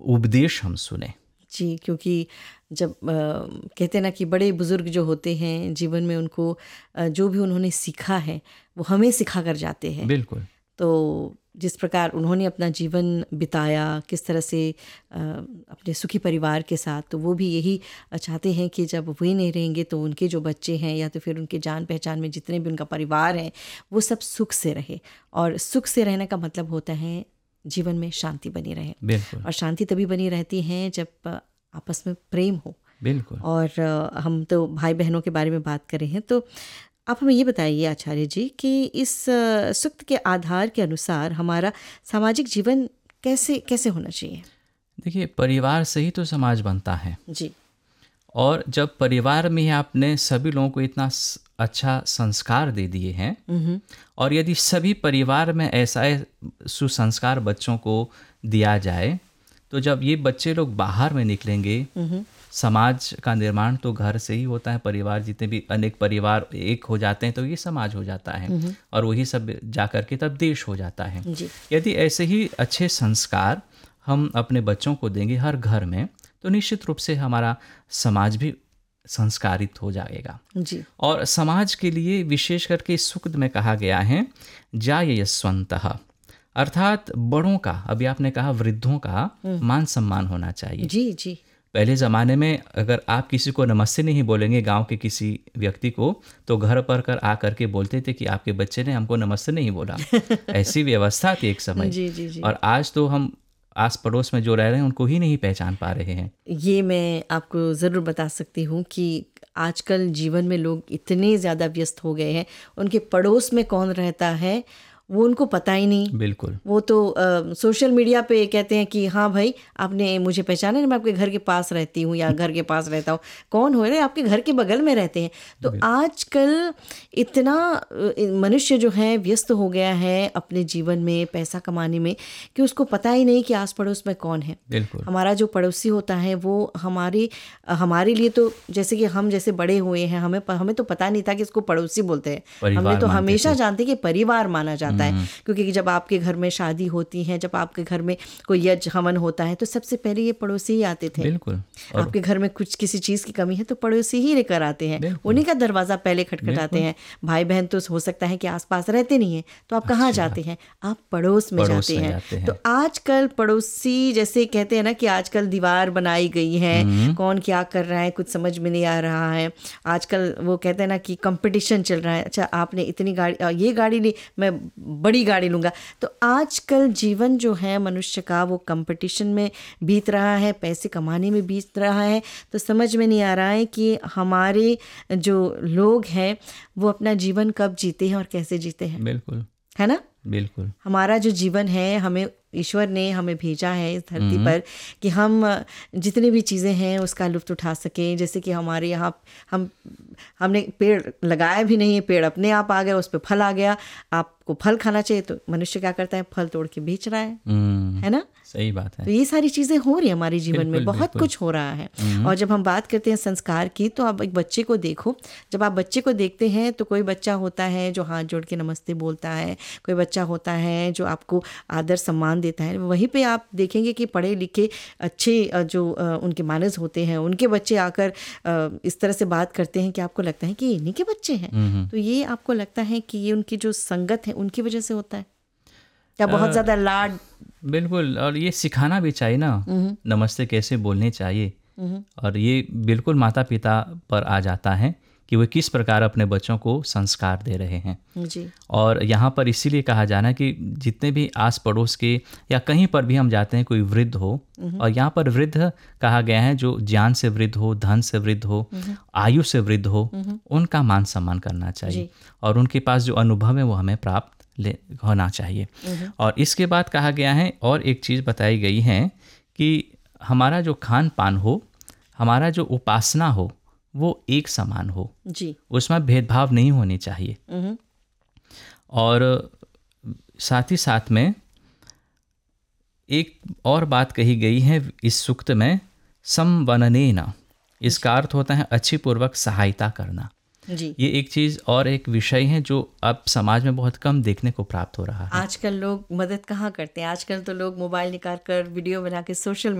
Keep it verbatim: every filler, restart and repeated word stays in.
उपदेश हम सुने। जी, क्योंकि जब आ, कहते हैं ना कि बड़े बुजुर्ग जो होते हैं जीवन में, उनको आ, जो भी उन्होंने सीखा है वो हमें सिखा कर जाते हैं। बिल्कुल। तो जिस प्रकार उन्होंने अपना जीवन बिताया, किस तरह से आ, अपने सुखी परिवार के साथ, तो वो भी यही चाहते हैं कि जब वे नहीं रहेंगे तो उनके जो बच्चे हैं या तो फिर उनके जान पहचान में जितने भी उनका परिवार है वो सब सुख से रहे। और सुख से रहने का मतलब होता है जीवन में शांति बनी रहे। बिल्कुल। और शांति तभी बनी रहती है जब आपस में प्रेम हो। बिल्कुल। और आ, हम तो भाई बहनों के बारे में बात कर रहे हैं, तो आप हमें ये बताइए आचार्य जी कि इस सूक्त के आधार के अनुसार हमारा सामाजिक जीवन कैसे कैसे होना चाहिए? देखिए, परिवार से ही तो समाज बनता है जी। और जब परिवार में ही आपने सभी लोगों को इतना अच्छा संस्कार दे दिए हैं, और यदि सभी परिवार में ऐसा सुसंस्कार बच्चों को दिया जाए, तो जब ये बच्चे लोग बाहर में निकलेंगे, समाज का निर्माण तो घर से ही होता है। परिवार, जितने भी अनेक परिवार एक हो जाते हैं तो ये समाज हो जाता है, और वही सब जाकर के तब देश हो जाता है। यदि ऐसे ही अच्छे संस्कार हम अपने बच्चों को देंगे हर घर में, तो निश्चित रूप से हमारा समाज भी संस्कारित हो जाएगा। जी। और समाज के लिए विशेष करके इस सूक्त में कहा गया है जायस्वन्तः, अर्थात बड़ों का, अभी आपने कहा वृद्धों का मान सम्मान होना चाहिए। जी जी। पहले ज़माने में अगर आप किसी को नमस्ते नहीं बोलेंगे, गांव के किसी व्यक्ति को, तो घर पर कर आ करके बोलते थे कि आपके बच्चे ने हमको नमस्ते नहीं बोला। ऐसी व्यवस्था थी एक समय। जी जी जी। और आज तो हम आस पड़ोस में जो रह रहे हैं उनको ही नहीं पहचान पा रहे हैं। ये मैं आपको ज़रूर बता सकती हूँ कि आजकल जीवन में लोग इतने ज़्यादा व्यस्त हो गए हैं, उनके पड़ोस में कौन रहता है वो उनको पता ही नहीं। बिल्कुल। वो तो आ, सोशल मीडिया पे कहते हैं कि हाँ भाई आपने मुझे पहचाना नहीं, मैं आपके घर के पास रहती हूँ या घर के पास रहता हूँ। कौन हो रहे? आपके घर के बगल में रहते हैं। तो आजकल इतना मनुष्य जो है व्यस्त हो गया है अपने जीवन में, पैसा कमाने में, कि उसको पता ही नहीं कि आस पड़ोस में कौन है। बिल्कुल। हमारा जो पड़ोसी होता है वो हमारी हमारे लिए तो, जैसे कि हम जैसे बड़े हुए हैं, हमें हमें तो पता नहीं था कि इसको पड़ोसी बोलते हैं। हमने तो हमेशा जानते कि परिवार माना जाता है। क्योंकि जब आपके घर में शादी होती है, जब आपके घर में कोई यज्ञ हवन होता है, तो सबसे पहले ये पड़ोसी ही आते थे। बिल्कुल। आपके घर में कुछ किसी चीज़ की कमी है तो पड़ोसी ही लेकर आते हैं, उन्हीं का दरवाज़ा पहले खटखटाते हैं। भाई बहन तो हो सकता है कि आसपास रहते नहीं हैं, तो आप कहाँ जाते हैं? आप पड़ोस में जाते हैं। तो आजकल पड़ोसी, जैसे कहते हैं ना कि आजकल दीवार बनाई गई है, कौन क्या कर रहा है कुछ समझ में नहीं आ रहा है। आजकल वो कहते हैं ना कि कंपटीशन चल रहा है। अच्छा आपने इतनी गाड़ी, ये गाड़ी ली, मैं बड़ी गाड़ी लूँगा। तो आजकल जीवन जो है मनुष्य का वो कंपटीशन में बीत रहा है, पैसे कमाने में बीत रहा है। तो समझ में नहीं आ रहा है कि हमारे जो लोग हैं वो अपना जीवन कब जीते हैं और कैसे जीते हैं। बिल्कुल, है ना? बिल्कुल। हमारा जो जीवन है, हमें ईश्वर ने हमें भेजा है इस धरती पर कि हम जितनी भी चीज़ें हैं उसका लुत्फ़ उठा सकें। जैसे कि हमारे यहाँ हम हमने पेड़ लगाया भी नहीं है, पेड़ अपने आप आ गया, उस पर फल आ गया। आपको फल खाना चाहिए तो मनुष्य क्या करता है? फल तोड़ के बेच रहा है, है ना? सही बात है। तो ये सारी चीज़ें हो रही है हमारे जीवन में, बहुत कुछ हो रहा है। और जब हम बात करते हैं संस्कार की, तो आप एक बच्चे को देखो, जब आप बच्चे को देखते हैं तो कोई बच्चा होता है जो हाथ जोड़ के नमस्ते बोलता है, कोई बच्चा होता है जो आपको आदर सम्मान देता है। वहीं पे आप देखेंगे कि पढ़े लिखे अच्छे जो उनके मानस होते हैं, उनके बच्चे आकर इस तरह से बात करते हैं कि आपको लगता है कि ये इन्हीं के बच्चे हैं। तो ये आपको लगता है कि ये उनकी जो संगत है उनकी वजह से होता है, या बहुत ज़्यादा लाड? बिल्कुल। और ये सिखाना भी चाहिए ना, नमस्ते कैसे बोलने चाहिए। और ये बिल्कुल माता पिता पर आ जाता है कि वो किस प्रकार अपने बच्चों को संस्कार दे रहे हैं। जी। और यहाँ पर इसीलिए कहा जाना कि जितने भी आस पड़ोस के या कहीं पर भी हम जाते हैं, कोई वृद्ध हो, और यहाँ पर वृद्ध कहा गया है जो ज्ञान से वृद्ध हो, धन से वृद्ध हो, आयु से वृद्ध हो, उनका मान सम्मान करना चाहिए। और उनके पास जो अनुभव है वो हमें प्राप्त ले होना चाहिए। और इसके बाद कहा गया है, और एक चीज़ बताई गई है कि हमारा जो खान पान हो, हमारा जो उपासना हो, वो एक समान हो जी, उसमें भेदभाव नहीं होनी चाहिए। और साथ ही साथ में एक और बात कही गई है इस सूक्त में, समवननेन, इसका अर्थ होता है अच्छी पूर्वक सहायता करना। जी। ये एक चीज़ और एक विषय है जो अब समाज में बहुत कम देखने को प्राप्त हो रहा है। आजकल लोग मदद कहाँ करते हैं? आजकल तो लोग मोबाइल निकाल कर वीडियो बना के सोशल